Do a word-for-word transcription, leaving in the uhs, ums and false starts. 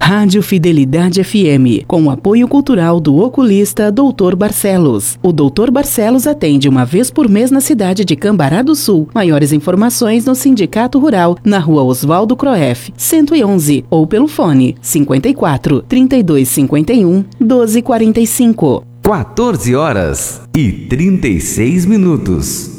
Rádio Fidelidade F M, com o apoio cultural do oculista doutor Barcelos. O doutor Barcelos atende uma vez por mês na cidade de Cambará do Sul. Maiores informações no Sindicato Rural, na rua Oswaldo Croef, cento e onze, ou pelo fone cinquenta e quatro, trinta e dois cinquenta e um, doze quarenta e cinco. quatorze horas e trinta e seis minutos.